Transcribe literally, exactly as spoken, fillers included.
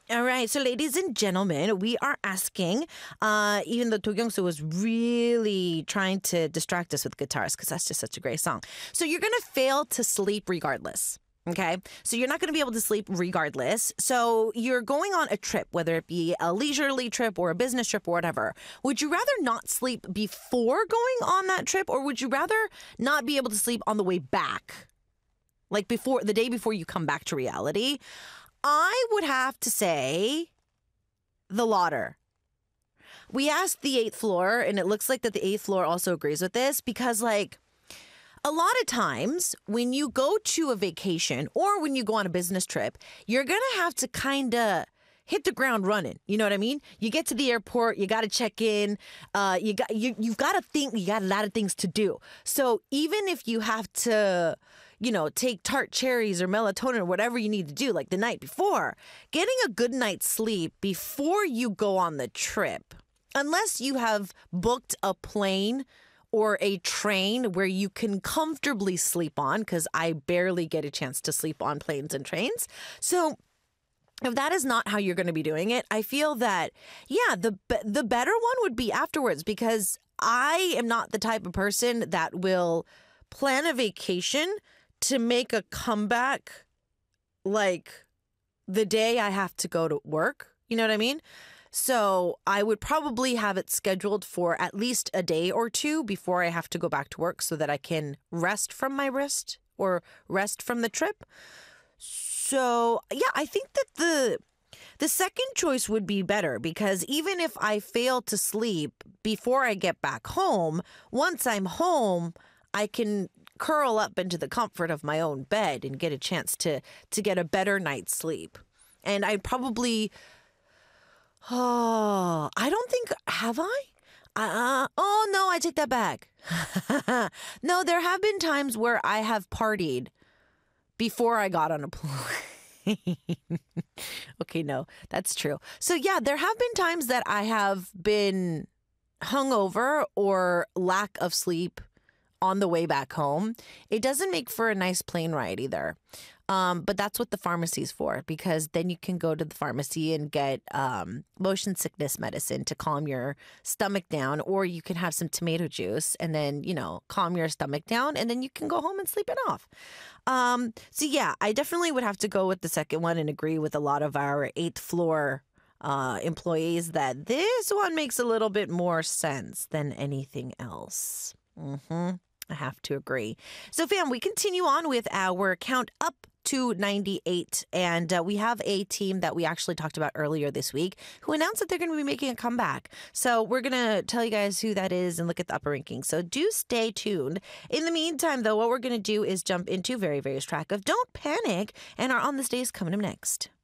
All right, so ladies and gentlemen, we are asking, uh, even though Do Kyung-soo was really trying to distract us with guitars, because that's just such a great song. So you're going to fail to sleep regardless. Okay, so you're not going to be able to sleep regardless. So you're going on a trip, whether it be a leisurely trip or a business trip or whatever. Would you rather not sleep before going on that trip, or would you rather not be able to sleep on the way back? Like before, the day before you come back to reality? I would have to say the latter. We asked the eighth floor, and it looks like that the eighth floor also agrees with this, because like a lot of times when you go to a vacation or when you go on a business trip, you're going to have to kind of hit the ground running. You know what I mean? You get to the airport, you got to check in, uh, you got, you, you've got to think, you got a lot of things to do. So even if you have to, you know, take tart cherries or melatonin or whatever you need to do, like the night before, getting a good night's sleep before you go on the trip, unless you have booked a plane or a train where you can comfortably sleep on, because I barely get a chance to sleep on planes and trains. So if that is not how you're going to be doing it, I feel that, yeah, the the better one would be afterwards, because I am not the type of person that will plan a vacation to make a comeback like the day I have to go to work. You know what I mean? So I would probably have it scheduled for at least a day or two before I have to go back to work, so that I can rest from my wrist or rest from the trip. So, yeah, I think that the the second choice would be better, because even if I fail to sleep before I get back home, once I'm home, I can curl up into the comfort of my own bed and get a chance to to get a better night's sleep. And I probably, oh, I don't think, have I? Uh, oh, no, I take that back. No, there have been times where I have partied before I got on a plane. Okay, no, that's true. So yeah, there have been times that I have been hungover or lack of sleep on the way back home. It doesn't make for a nice plane ride either. Um, but that's what the pharmacy's for, because then you can go to the pharmacy and get um, motion sickness medicine to calm your stomach down, or you can have some tomato juice and then, you know, calm your stomach down, and then you can go home and sleep it off. Um, so yeah, I definitely would have to go with the second one and agree with a lot of our eighth floor uh, employees that this one makes a little bit more sense than anything else. Mm-hmm. I have to agree. So, fam, we continue on with our count up to ninety-eight. And uh, we have a team that we actually talked about earlier this week who announced that they're going to be making a comeback. So we're going to tell you guys who that is and look at the upper rankings. So do stay tuned. In the meantime, though, what we're going to do is jump into Very Various track of Don't Panic, and our On This Day is coming up next.